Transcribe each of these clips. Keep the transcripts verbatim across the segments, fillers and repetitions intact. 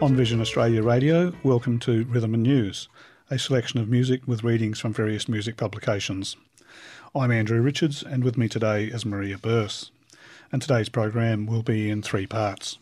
On Vision Australia Radio, welcome to Rhythm and News, a selection of music with readings from various music publications. I'm Andrew Richards, and with me today is Maria Burse. And today's program will be in three parts.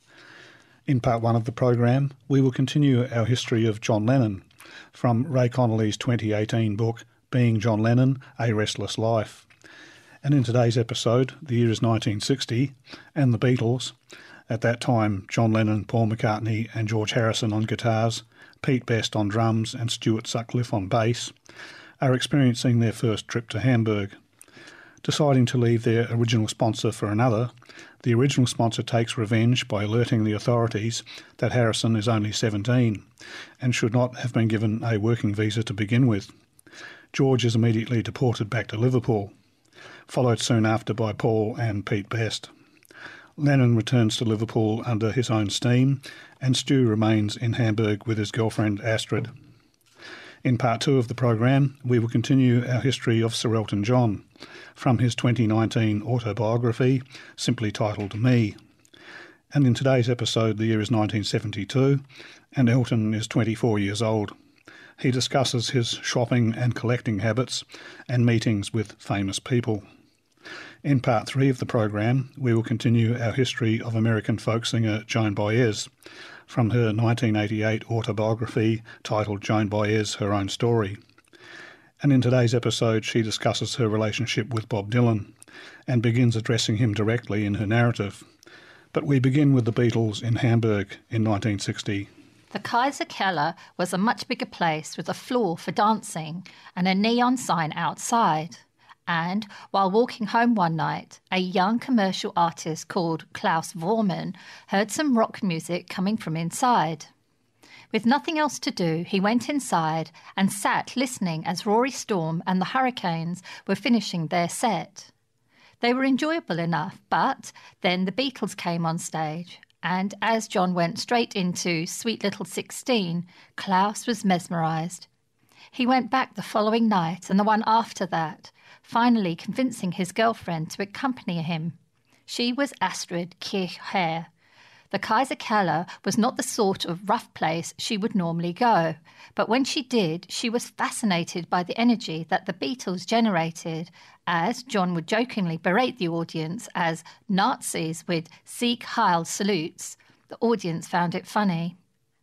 In part one of the program, we will continue our history of John Lennon from Ray Connolly's twenty eighteen book, Being John Lennon, A Restless Life. And in today's episode, the year is nineteen sixty, and the Beatles, at that time John Lennon, Paul McCartney and George Harrison on guitars, Pete Best on drums and Stuart Sutcliffe on bass, are experiencing their first trip to Hamburg. Deciding to leave their original sponsor for another, the original sponsor takes revenge by alerting the authorities that Harrison is only seventeen and should not have been given a working visa to begin with. George is immediately deported back to Liverpool, followed soon after by Paul and Pete Best. Lennon returns to Liverpool under his own steam, and Stu remains in Hamburg with his girlfriend Astrid. In part two of the program, we will continue our history of Sir Elton John from his twenty nineteen autobiography, simply titled Me. And in today's episode, the year is nineteen seventy-two, and Elton is twenty-four years old. He discusses his shopping and collecting habits and meetings with famous people. In part three of the program, we will continue our history of American folk singer Joan Baez from her nineteen eighty-eight autobiography titled Joan Baez, Her Own Story. And in today's episode, she discusses her relationship with Bob Dylan and begins addressing him directly in her narrative. But we begin with the Beatles in Hamburg in nineteen sixty. The Kaiser Keller was a much bigger place with a floor for dancing and a neon sign outside. And while walking home one night, a young commercial artist called Klaus Vormann heard some rock music coming from inside. With nothing else to do, he went inside and sat listening as Rory Storm and the Hurricanes were finishing their set. They were enjoyable enough, but then the Beatles came on stage, and as John went straight into Sweet Little Sixteen, Klaus was mesmerised. He went back the following night and the one after that, finally convincing his girlfriend to accompany him. She was Astrid Kirchherr. The Kaiser Keller was not the sort of rough place she would normally go, but when she did, she was fascinated by the energy that the Beatles generated, as John would jokingly berate the audience as Nazis with Sieg Heil salutes. The audience found it funny.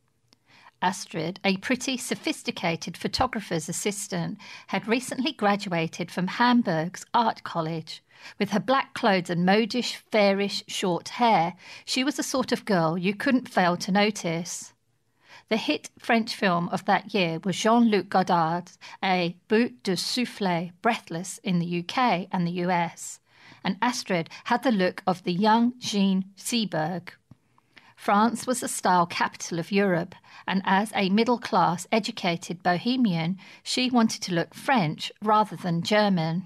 Astrid, a pretty sophisticated photographer's assistant, had recently graduated from Hamburg's art college. With her black clothes and modish, fairish, short hair, she was the sort of girl you couldn't fail to notice. The hit French film of that year was Jean-Luc Godard's A Bout de Souffle, Breathless in the U K and the U S, and Astrid had the look of the young Jean Seberg. France was the style capital of Europe, and as a middle-class, educated bohemian, she wanted to look French rather than German.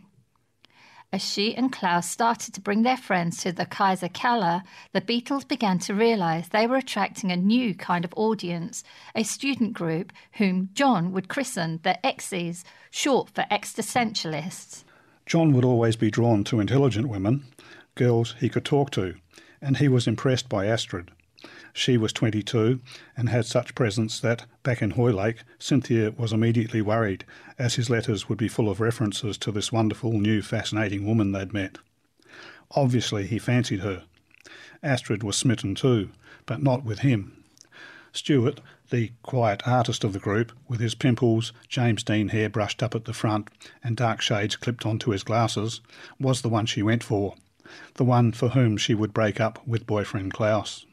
As she and Klaus started to bring their friends to the Kaiser Keller, the Beatles began to realise they were attracting a new kind of audience, a student group whom John would christen the Exes, short for existentialists. John would always be drawn to intelligent women, girls he could talk to, and he was impressed by Astrid. She was twenty-two and had such presence that, back in Hoylake, Cynthia was immediately worried, as his letters would be full of references to this wonderful, new, fascinating woman they'd met. Obviously, he fancied her. Astrid was smitten too, but not with him. Stuart, the quiet artist of the group, with his pimples, James Dean hair brushed up at the front and dark shades clipped onto his glasses, was the one she went for, the one for whom she would break up with boyfriend Klaus.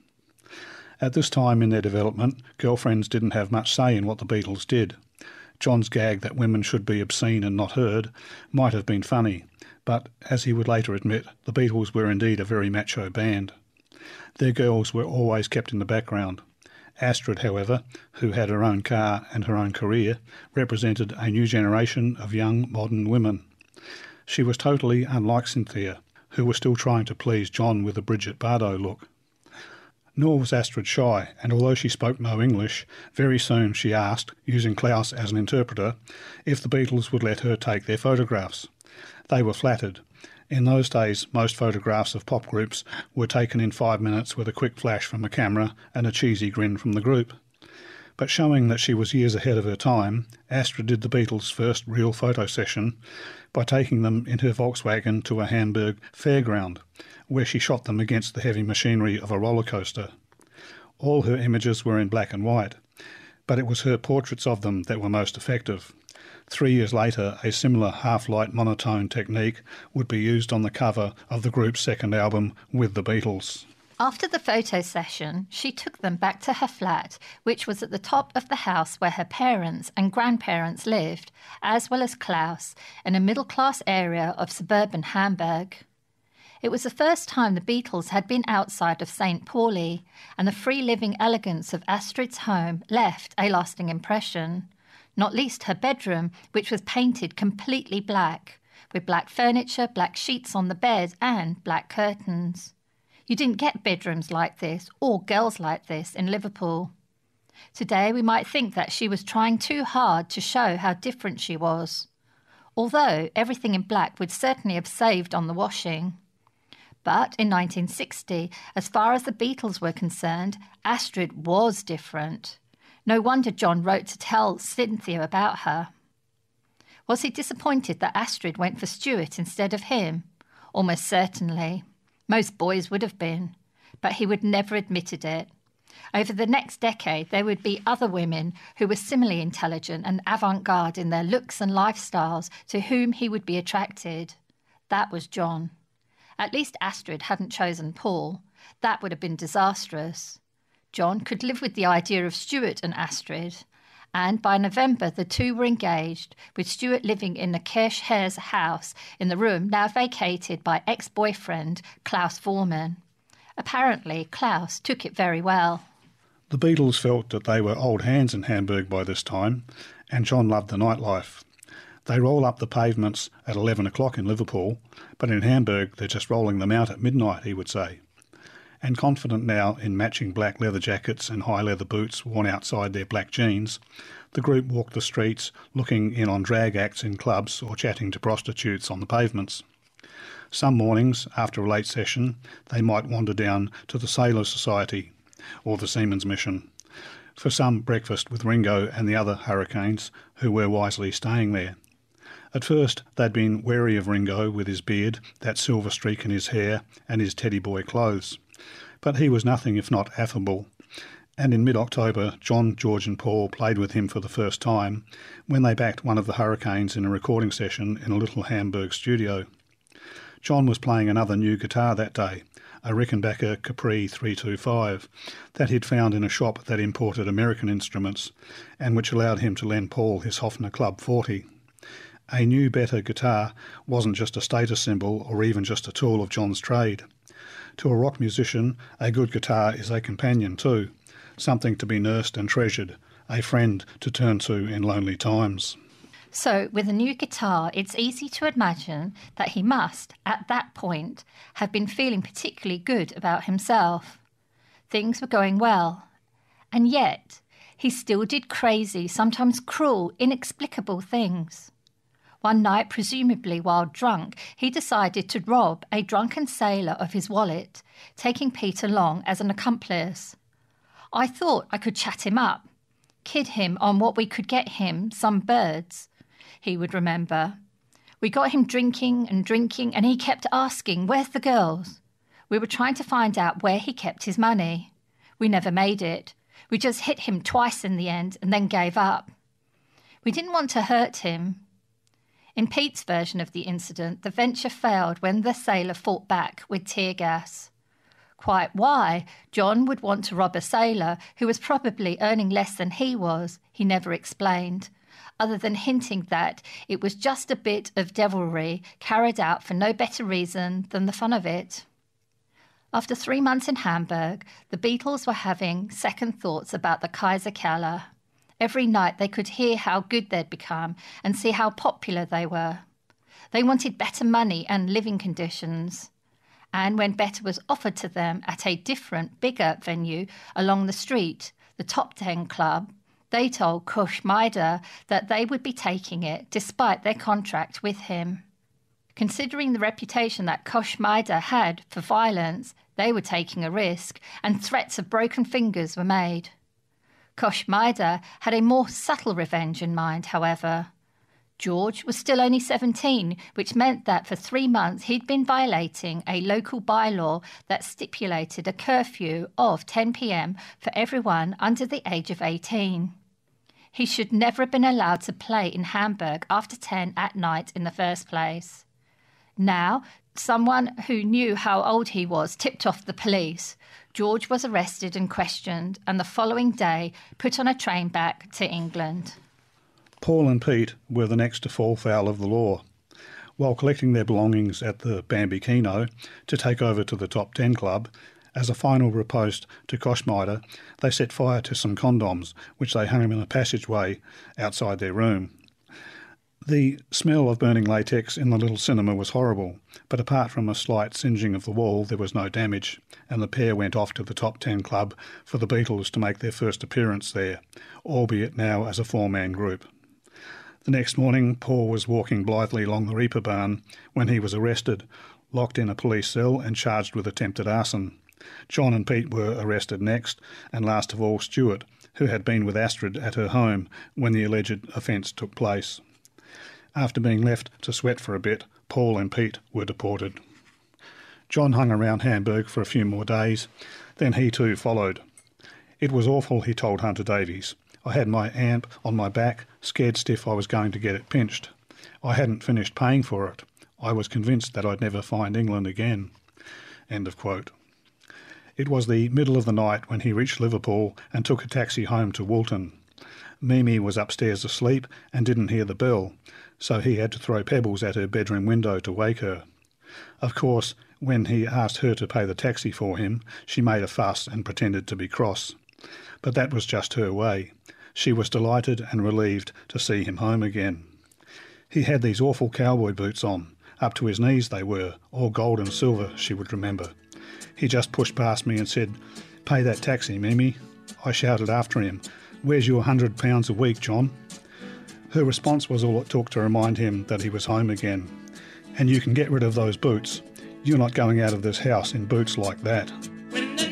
At this time in their development, girlfriends didn't have much say in what the Beatles did. John's gag that women should be obscene and not heard might have been funny, but, as he would later admit, the Beatles were indeed a very macho band. Their girls were always kept in the background. Astrid, however, who had her own car and her own career, represented a new generation of young modern women. She was totally unlike Cynthia, who was still trying to please John with a Bridget Bardot look. Nor was Astrid shy, and although she spoke no English, very soon she asked, using Klaus as an interpreter, if the Beatles would let her take their photographs. They were flattered, In those days, most photographs of pop groups were taken in five minutes with a quick flash from a camera and a cheesy grin from the group. But showing that she was years ahead of her time, Astrid did the Beatles' first real photo session by taking them in her Volkswagen to a Hamburg fairground, where she shot them against the heavy machinery of a roller coaster. All her images were in black and white, but it was her portraits of them that were most effective. Three years later, a similar half-light monotone technique would be used on the cover of the group's second album, With the Beatles. After the photo session, she took them back to her flat, which was at the top of the house where her parents and grandparents lived, as well as Klaus, in a middle-class area of suburban Hamburg. It was the first time the Beatles had been outside of Saint Pauli, and the free-living elegance of Astrid's home left a lasting impression. Not least her bedroom, which was painted completely black, with black furniture, black sheets on the bed, and black curtains. You didn't get bedrooms like this, or girls like this, in Liverpool. Today we might think that she was trying too hard to show how different she was, although everything in black would certainly have saved on the washing. But in nineteen sixty, as far as the Beatles were concerned, Astrid was different. No wonder John wrote to tell Cynthia about her. Was he disappointed that Astrid went for Stuart instead of him? Almost certainly. Most boys would have been, but he would never admitted it. Over the next decade, there would be other women who were similarly intelligent and avant-garde in their looks and lifestyles to whom he would be attracted. That was John. At least Astrid hadn't chosen Paul. That would have been disastrous. John could live with the idea of Stuart and Astrid, and by November the two were engaged, with Stuart living in the Kirchherr's house in the room now vacated by ex-boyfriend Klaus Voormann. Apparently, Klaus took it very well. The Beatles felt that they were old hands in Hamburg by this time, and John loved the nightlife. They roll up the pavements at eleven o'clock in Liverpool, but in Hamburg they're just rolling them out at midnight, he would say. And confident now in matching black leather jackets and high leather boots worn outside their black jeans, the group walked the streets looking in on drag acts in clubs or chatting to prostitutes on the pavements. Some mornings, after a late session, they might wander down to the Sailors' Society or the Seamen's Mission for some breakfast with Ringo and the other Hurricanes who were wisely staying there. At first they'd been wary of Ringo with his beard, that silver streak in his hair and his teddy boy clothes. But he was nothing if not affable, and in mid-October John, George and Paul played with him for the first time when they backed one of the Hurricanes in a recording session in a little Hamburg studio. John was playing another new guitar that day, a Rickenbacker Capri three two five, that he'd found in a shop that imported American instruments and which allowed him to lend Paul his Hofner Club forty. A new, better guitar wasn't just a status symbol or even just a tool of John's trade. To a rock musician, a good guitar is a companion too, something to be nursed and treasured, a friend to turn to in lonely times. So, with a new guitar, it's easy to imagine that he must, at that point, have been feeling particularly good about himself. Things were going well. And yet, he still did crazy, sometimes cruel, inexplicable things. One night, presumably while drunk, he decided to rob a drunken sailor of his wallet, taking Peter Long as an accomplice. I thought I could chat him up, kid him on what we could get him, some birds, he would remember. We got him drinking and drinking, and he kept asking, "Where's the girls?" We were trying to find out where he kept his money. We never made it. We just hit him twice in the end and then gave up. We didn't want to hurt him. In Pete's version of the incident, the venture failed when the sailor fought back with tear gas. Quite why John would want to rob a sailor who was probably earning less than he was, he never explained, other than hinting that it was just a bit of devilry carried out for no better reason than the fun of it. After three months in Hamburg, the Beatles were having second thoughts about the Kaiser Keller. Every night they could hear how good they'd become and see how popular they were. They wanted better money and living conditions. And when better was offered to them at a different, bigger venue along the street, the Top Ten Club, they told Kurt Scheider that they would be taking it despite their contract with him. Considering the reputation that Kosh Maida had for violence, they were taking a risk, and threats of broken fingers were made. Kosh Maida had a more subtle revenge in mind, however. George was still only seventeen, which meant that for three months he'd been violating a local bylaw that stipulated a curfew of ten p.m. for everyone under the age of eighteen. He should never have been allowed to play in Hamburg after ten at night in the first place. Now, someone who knew how old he was tipped off the police. George was arrested and questioned, and the following day put on a train back to England. Paul and Pete were the next to fall foul of the law. While collecting their belongings at the Bambikino to take over to the Top Ten Club, as a final riposte to Kosh Maida, they set fire to some condoms, which they hung in a passageway outside their room. The smell of burning latex in the little cinema was horrible, but apart from a slight singeing of the wall, there was no damage, and the pair went off to the Top Ten Club for the Beatles to make their first appearance there, albeit now as a four-man group. The next morning, Paul was walking blithely along the Reeperbahn when he was arrested, locked in a police cell and charged with attempted arson. John and Pete were arrested next, and last of all Stuart, who had been with Astrid at her home when the alleged offence took place. After being left to sweat for a bit, Paul and Pete were deported. John hung around Hamburg for a few more days, then he too followed. It was awful, he told Hunter Davies. I had my amp on my back, scared stiff I was going to get it pinched. I hadn't finished paying for it. I was convinced that I'd never find England again. End of quote. It was the middle of the night when he reached Liverpool and took a taxi home to Woolton. Mimi was upstairs asleep and didn't hear the bell, so he had to throw pebbles at her bedroom window to wake her. Of course, when he asked her to pay the taxi for him, she made a fuss and pretended to be cross. But that was just her way. She was delighted and relieved to see him home again. He had these awful cowboy boots on, up to his knees they were, all gold and silver, she would remember. He just pushed past me and said, "Pay that taxi, Mimi." I shouted after him, "Where's your hundred pounds a week, John?" Her response was all it took to remind him that he was home again. "And you can get rid of those boots. You're not going out of this house in boots like that."